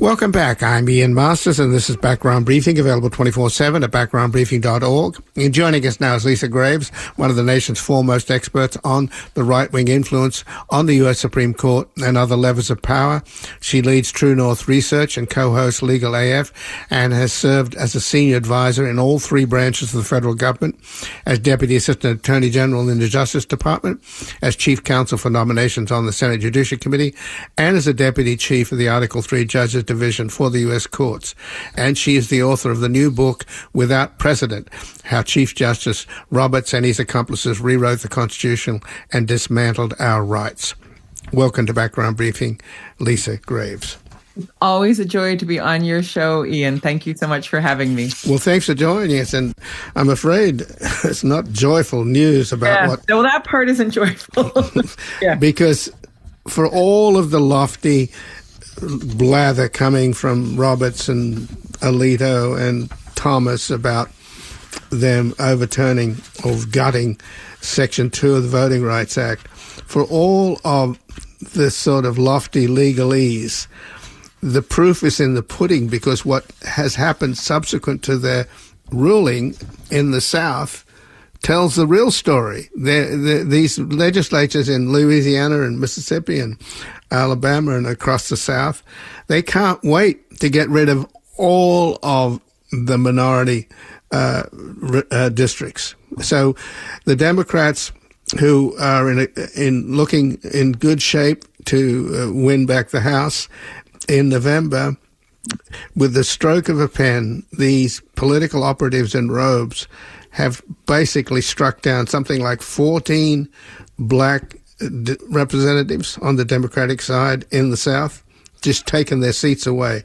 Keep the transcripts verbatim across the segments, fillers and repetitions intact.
Welcome back. I'm Ian Masters, and this is Background Briefing, available twenty-four seven at background briefing dot org. And joining us now is Lisa Graves, one of the nation's foremost experts on the right-wing influence on the U S Supreme Court and other levers of power. She leads True North Research and co-hosts Legal A F, and has served as a senior advisor in all three branches of the federal government, as Deputy Assistant Attorney General in the Justice Department, as Chief Counsel for Nominations on the Senate Judiciary Committee, and as a Deputy Chief of the Article three Judges Division for the U S courts. And she is the author of the new book, Without Precedent, How Chief Justice Roberts and His Accomplices Rewrote the Constitution and Dismantled Our Rights. Welcome to Background Briefing, Lisa Graves. Always a joy to be on your show, Ian. Thank you so much for having me. Well, thanks for joining us. And I'm afraid it's not joyful news about yeah, what... No, that part isn't joyful. yeah. Because for all of the lofty blather coming from Roberts and Alito and Thomas about them overturning or gutting Section two of the Voting Rights Act, for all of this sort of lofty legalese, the proof is in the pudding, because what has happened subsequent to their ruling in the South tells the real story. They're, they're, these legislatures in Louisiana and Mississippi and Alabama and across the South, they can't wait to get rid of all of the minority uh, uh, districts. So the Democrats, who are in, a, in looking in good shape to uh, win back the House in November, with the stroke of a pen, these political operatives in robes have basically struck down something like fourteen black d- representatives on the Democratic side in the South, just taken their seats away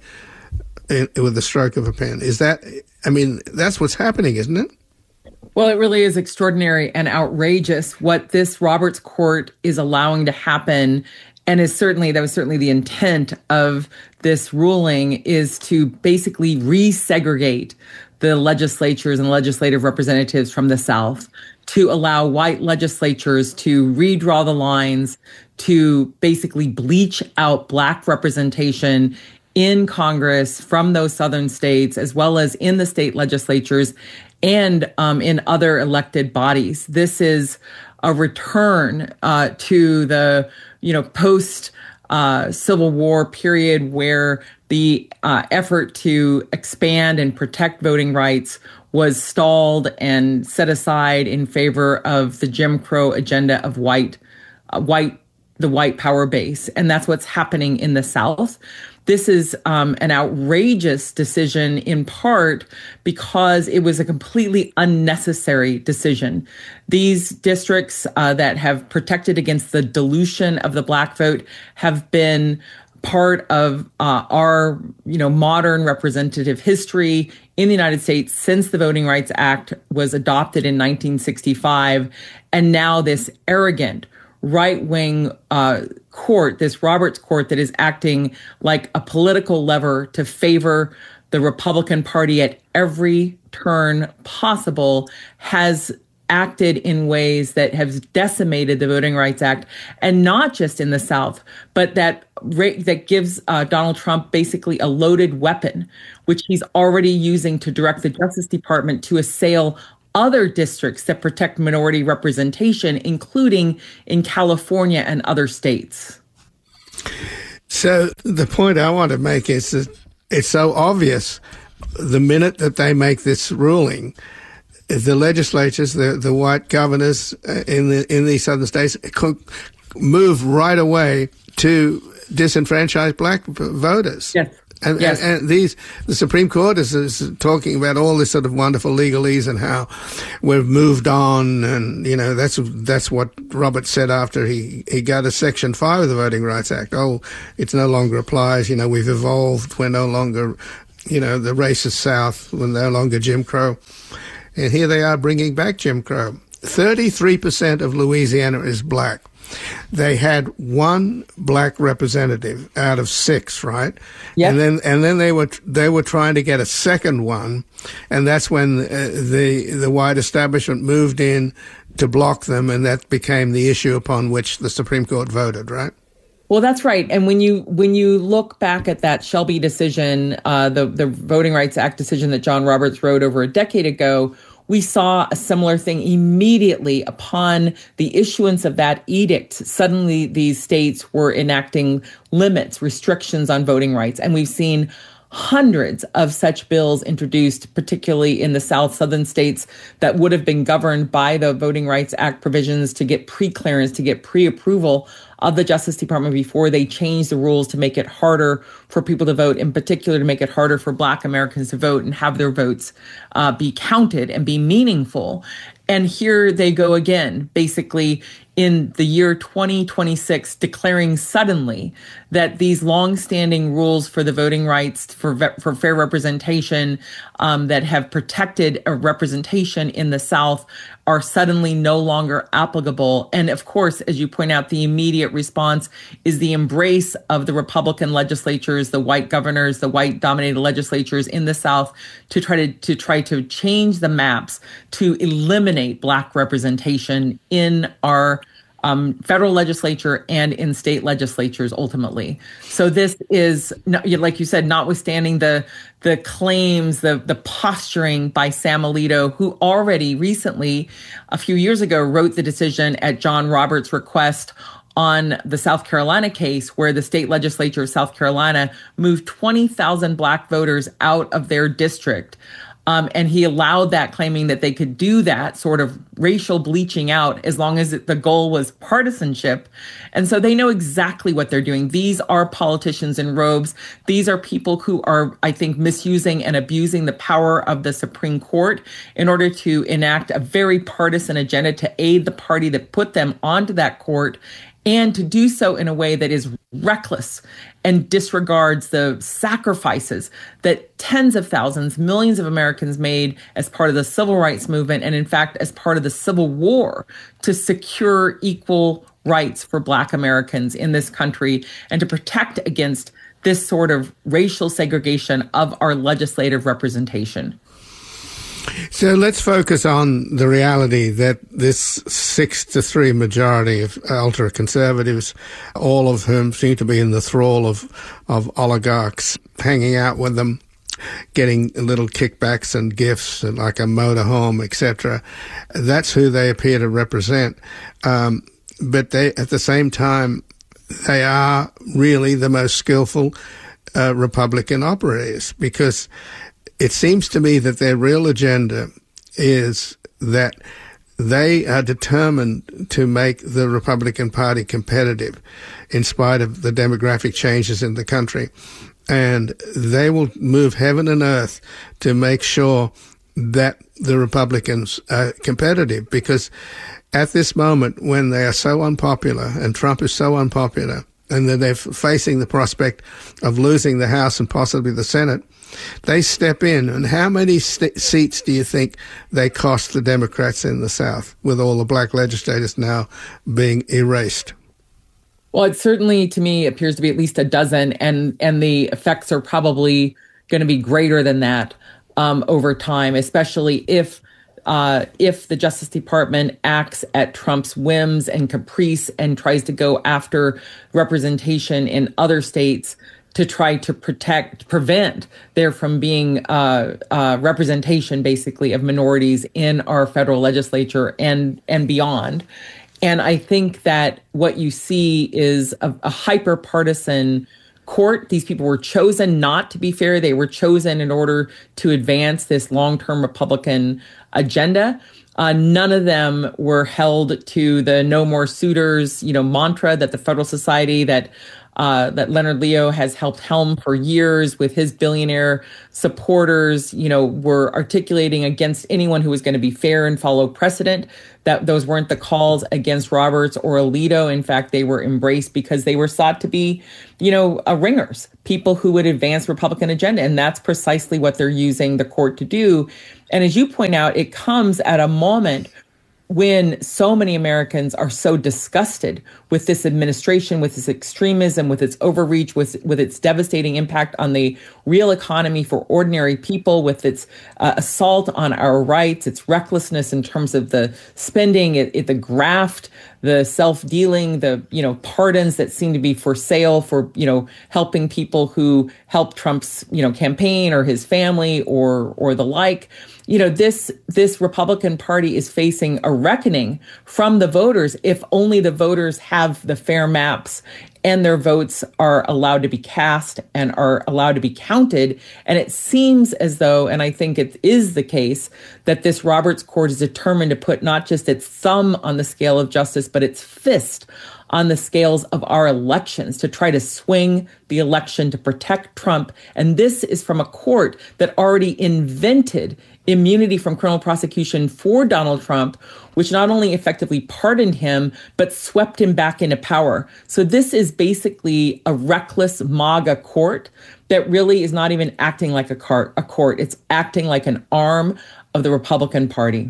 in, with the stroke of a pen. Is that, I mean, that's what's happening, isn't it? Well, it really is extraordinary and outrageous what this Roberts Court is allowing to happen. And is certainly, that was certainly the intent of this ruling, is to basically resegregate the legislatures and legislative representatives from the South, to allow white legislatures to redraw the lines, to basically bleach out black representation in Congress from those southern states, as well as in the state legislatures and um, in other elected bodies. This is a return uh, to the, you know, post uh, Civil War period, where the uh, effort to expand and protect voting rights was stalled and set aside in favor of the Jim Crow agenda of white, uh, white, the white power base. And that's what's happening in the South. This is um, an outrageous decision, in part because it was a completely unnecessary decision. These districts uh, that have protected against the dilution of the black vote have been part of uh, our, you know, modern representative history in the United States since the Voting Rights Act was adopted in nineteen sixty-five. And now this arrogant right-wing uh, court, this Roberts Court, that is acting like a political lever to favor the Republican Party at every turn possible, has acted in ways that have decimated the Voting Rights Act, and not just in the South, but that that gives uh, Donald Trump basically a loaded weapon, which he's already using to direct the Justice Department to assail other districts that protect minority representation, including in California and other states. So the point I want to make is that it's so obvious the minute that they make this ruling, the legislatures, the, the white governors in the in these southern states move right away to disenfranchise black voters. Yes. And, yes. and, and these, the Supreme Court is, is talking about all this sort of wonderful legalese and how we've moved on, and you know that's that's what Roberts said after he he got a Section Five of the Voting Rights Act. Oh, it no longer applies. You know, we've evolved. We're no longer, you know, the racist South. We're no longer Jim Crow. And here they are bringing back Jim Crow. thirty-three percent of Louisiana is black. They had one black representative out of six, right? Yep. And then and then they were they were trying to get a second one, and that's when uh, the the white establishment moved in to block them, and that became the issue upon which the Supreme Court voted, right? Well, that's right. And when you when you look back at that Shelby decision, uh, the the Voting Rights Act decision that John Roberts wrote over a decade ago, we saw a similar thing immediately upon the issuance of that edict. Suddenly, these states were enacting limits, restrictions on voting rights, and we've seen hundreds of such bills introduced, particularly in the South, southern states that would have been governed by the Voting Rights Act provisions to get pre-clearance, to get pre-approval of the Justice Department before they changed the rules to make it harder for people to vote, in particular to make it harder for Black Americans to vote and have their votes uh, be counted and be meaningful. And here they go again, basically in the year twenty twenty-six, declaring suddenly that these longstanding rules for the voting rights for for fair representation um, that have protected a representation in the South are suddenly no longer applicable. And of course, as you point out, the immediate response is the embrace of the Republican legislatures, the white governors, the white dominated legislatures in the South to try to, to try to change the maps to eliminate Black representation in our Um, federal legislature and in state legislatures ultimately. So this is, like you said, notwithstanding the the claims, the the posturing by Sam Alito, who already recently, a few years ago, wrote the decision at John Roberts' request on the South Carolina case, where the state legislature of South Carolina moved twenty thousand Black voters out of their district. Um, and he allowed that, claiming that they could do that sort of racial bleaching out as long as it, the goal was partisanship. And so they know exactly what they're doing. These are politicians in robes. These are people who are, I think, misusing and abusing the power of the Supreme Court in order to enact a very partisan agenda to aid the party that put them onto that court, and to do so in a way that is reckless and disregards the sacrifices that tens of thousands, millions of Americans made as part of the civil rights movement, and in fact, as part of the Civil War, to secure equal rights for Black Americans in this country and to protect against this sort of racial segregation of our legislative representation. So let's focus on the reality that this six to three majority of ultra-conservatives, all of whom seem to be in the thrall of, of oligarchs, hanging out with them, getting little kickbacks and gifts like a motorhome, et cetera. That's who they appear to represent. Um, but they, at the same time, they are really the most skillful uh, Republican operators, because it seems to me that their real agenda is that they are determined to make the Republican Party competitive in spite of the demographic changes in the country. And they will move heaven and earth to make sure that the Republicans are competitive, because at this moment when they are so unpopular and Trump is so unpopular and that they're facing the prospect of losing the House and possibly the Senate, they step in. And how many st- seats do you think they cost the Democrats in the South, with all the Black legislators now being erased? Well, it certainly, to me, appears to be at least a dozen, and, and the effects are probably going to be greater than that um, over time, especially if uh, if the Justice Department acts at Trump's whims and caprice and tries to go after representation in other states to try to protect, prevent there from being uh, uh, representation, basically, of minorities in our federal legislature and and beyond. And I think that what you see is a, a hyper-partisan court. These people were chosen not to be fair. They were chosen in order to advance this long-term Republican agenda. Uh, none of them were held to the no more suitors, you know, mantra that the Federal Society, that Uh, that Leonard Leo has helped helm for years with his billionaire supporters, you know, were articulating against anyone who was going to be fair and follow precedent. That those weren't the calls against Roberts or Alito. In fact, they were embraced because they were sought to be, you know, uh, ringers, people who would advance Republican agenda. And that's precisely what they're using the court to do. And as you point out, it comes at a moment when so many Americans are so disgusted with this administration, with its extremism, with its overreach, with, with its devastating impact on the real economy for ordinary people, with its uh, assault on our rights, its recklessness in terms of the spending, it, it, the graft, the self-dealing, the, you know, pardons that seem to be for sale for, you know, helping people who helped Trump's, you know, campaign or his family or or the like. You know, this this Republican Party is facing a reckoning from the voters if only the voters have the fair maps and their votes are allowed to be cast and are allowed to be counted. And it seems as though, and I think it is the case, that this Roberts Court is determined to put not just its thumb on the scale of justice, but its fist on the scales of our elections to try to swing the election to protect Trump. And this is from a court that already invented immunity from criminal prosecution for Donald Trump, which not only effectively pardoned him, but swept him back into power. So this is basically a reckless MAGA court that really is not even acting like a, car- a court. It's acting like an arm of the Republican Party.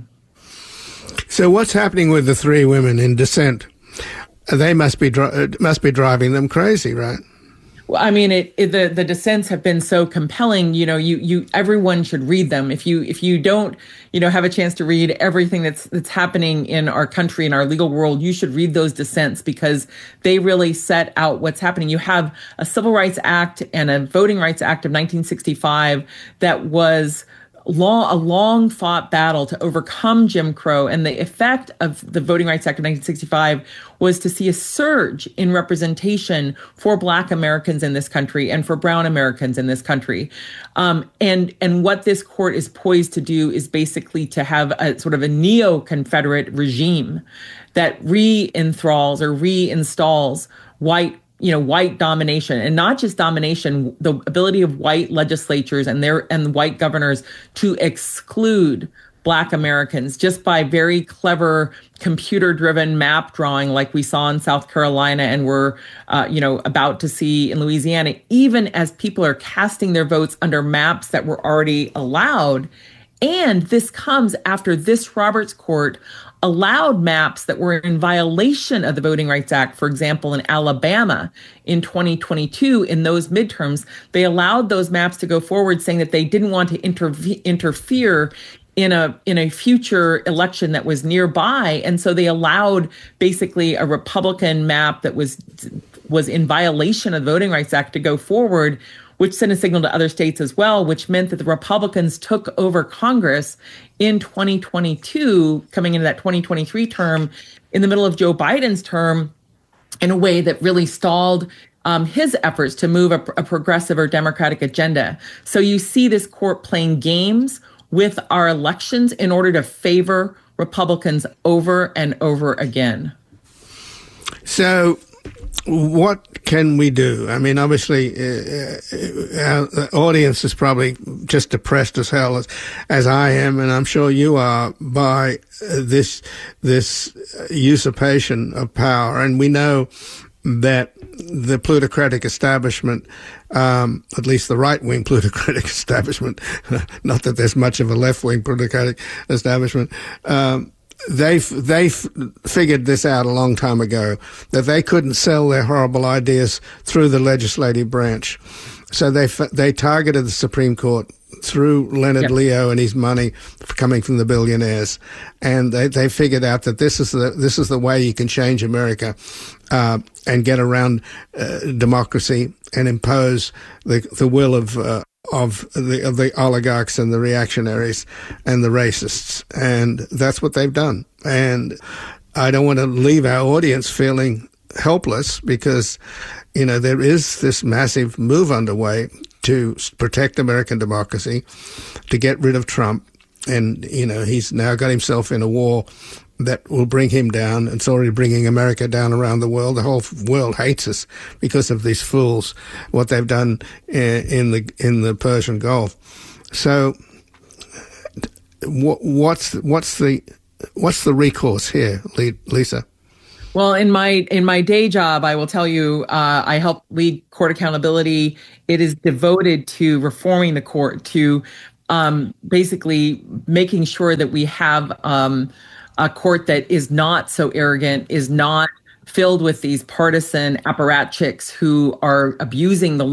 So what's happening with the three women in dissent? They must be dri- must be driving them crazy, right? Well, I mean, it, it, the the dissents have been so compelling. You know, you you everyone should read them. If you if you don't, you know, have a chance to read everything that's that's happening in our country, in our legal world, you should read those dissents because they really set out what's happening. You have a Civil Rights Act and a Voting Rights Act of nineteen sixty-five that was Long, a long fought battle to overcome Jim Crow. And the effect of the Voting Rights Act of nineteen sixty-five was to see a surge in representation for Black Americans in this country and for Brown Americans in this country. Um, and, and what this court is poised to do is basically to have a sort of a neo-Confederate regime that re-enthralls or reinstalls white you know, white domination, and not just domination, the ability of white legislatures and their and white governors to exclude Black Americans just by very clever computer-driven map drawing like we saw in South Carolina and we're, uh, you know, about to see in Louisiana, even as people are casting their votes under maps that were already allowed. And this comes after this Roberts Court allowed maps that were in violation of the Voting Rights Act. For example, in Alabama in twenty twenty-two, in those midterms, they allowed those maps to go forward saying that they didn't want to interve- interfere in a in a future election that was nearby. And so they allowed basically a Republican map that was was in violation of the Voting Rights Act to go forward, which sent a signal to other states as well, which meant that the Republicans took over Congress in twenty twenty-two, coming into that twenty twenty-three term, in the middle of Joe Biden's term, in a way that really stalled um, his efforts to move a, a progressive or democratic agenda. So you see this court playing games with our elections in order to favor Republicans over and over again. So what can we do? I mean, obviously, uh, our audience is probably just depressed as hell as, as I am, and I'm sure you are, by uh, this this usurpation of power. And we know that the plutocratic establishment, um, at least the right-wing plutocratic establishment, not that there's much of a left-wing plutocratic establishment, um, They they figured this out a long time ago, that they couldn't sell their horrible ideas through the legislative branch. So they they targeted the Supreme Court through Leonard yep. Leo and his money coming from the billionaires, and they, they figured out that this is the this is the way you can change America uh, and get around uh, democracy and impose the the will of. Uh, of the of the oligarchs and the reactionaries and the racists. And that's what they've done. And I don't want to leave our audience feeling helpless because, you know, there is this massive move underway to protect American democracy, to get rid of Trump. And, you know, he's now got himself in a war that will bring him down. It's already bringing America down around the world. The whole world hates us because of these fools, what they've done in the in the Persian Gulf. So, what's what's the what's the recourse here, Lisa? Well, in my in my day job, I will tell you, uh, I help lead court accountability. It is devoted to reforming the court, to um, basically making sure that we have um, a court that is not so arrogant, is not filled with these partisan apparatchiks who are abusing the